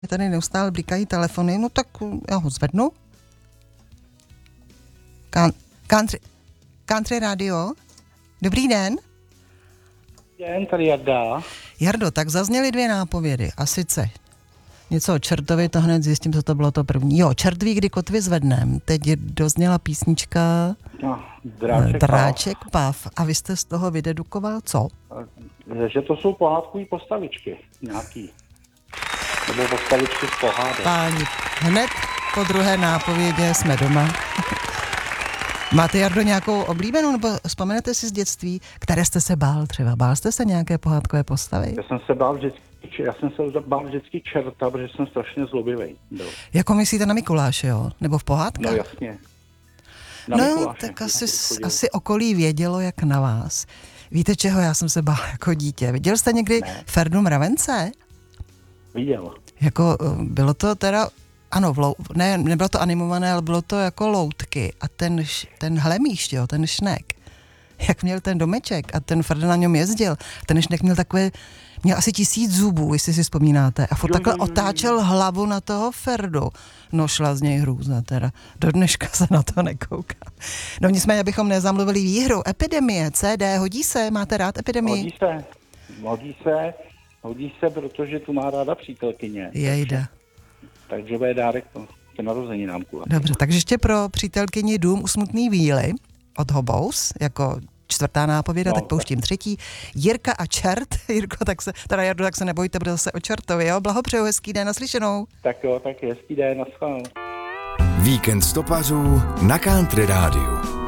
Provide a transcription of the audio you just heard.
Tady neustále blikají telefony, no tak já ho zvednu. Country Radio. Dobrý den. Den, tady Jarda. Jardo, tak zazněly 2 nápovědy. A sice něco o čertovi, to hned zjistím, co to bylo to první. Jo, čert ví, kdy kotvy zvednem. Teď dozněla písnička Dráček Pav. A vy jste z toho vydedukoval co? Že to jsou pohádkové postavičky nějaký. Nebo postavičky z pohádek. Páni, hned po druhé nápovědě jsme doma. Máte, Jardo, nějakou oblíbenou, nebo vzpomenete si z dětství, které jste se bál třeba? Bál jste se nějaké pohádkové postavy? Já jsem se bál vždycky čerta, protože jsem strašně zlobivý. Jako myslíte na Mikuláše, jo? Nebo v pohádkách? No jasně. No, tak asi okolí vědělo, jak na vás. Víte, čeho já jsem se bál jako dítě? Viděl jste někdy Ferdu Mravence? Viděl. Jako bylo to teda... Ano, nebylo to animované, ale bylo to jako loutky a ten hlemíš, jo, ten šnek, jak měl ten domeček a ten Ferda na něm jezdil, ten šnek měl asi 1000 zubů, jestli si vzpomínáte, a furt takhle otáčel hlavu na toho Ferdu. No, šla z něj hrůzna teda. Do dneška se na to nekouká. No nicméně, abychom nezamluvili výhru. Epidemie, CD, hodí se? Máte rád Epidemii? Hodí se, protože tu má ráda přítelkyně. Jejda. Takže bude dárek ke narozeninám. Dobře, takže ještě pro přítelkyni Dům u smutný víly od Hobous, jako 4. nápověda, tak pouštím 3. Jirka a čert. Jirko, Jardo, tak se nebojte, bude zase o čertovi, jo? Blahopřeju, hezký den, naslyšenou. Tak jo, tak hezký den, naschledanou. Víkend stopařů na Country Rádiu.